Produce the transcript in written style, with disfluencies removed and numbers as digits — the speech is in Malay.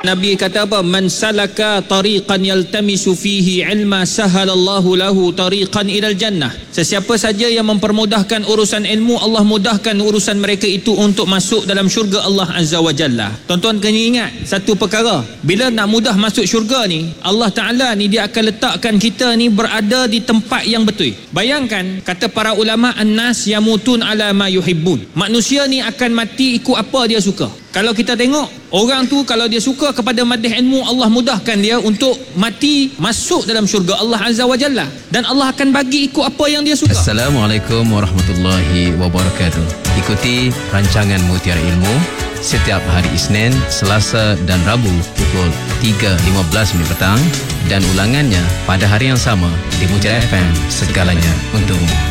Nabi kata apa? Man salaka tariqan yaltamisu fihi ilma sahalallahu lahu tariqan ilal jannah. Sesiapa saja yang mempermudahkan urusan ilmu, Allah mudahkan urusan mereka itu untuk masuk dalam syurga Allah Azza wa Jalla. Tuan-tuan kena ingat satu perkara, bila nak mudah masuk syurga ni, Allah Ta'ala ni dia akan letakkan kita ni berada di tempat yang betul. Bayangkan, kata para ulama, an-nas yamutun ala ma yuhibbun. Manusia ni akan mati ikut apa dia suka. Kalau kita tengok, orang tu kalau dia suka kepada madih ilmu, Allah mudahkan dia untuk mati masuk dalam syurga Allah Azza wa Jalla, dan Allah akan bagi ikut apa yang dia suka. Assalamualaikum warahmatullahi wabarakatuh. Ikuti rancangan Mutiara Ilmu setiap hari Isnin, Selasa dan Rabu pukul 3.15 petang, dan ulangannya pada hari yang sama di Mutiara FM. Segalanya untukmu.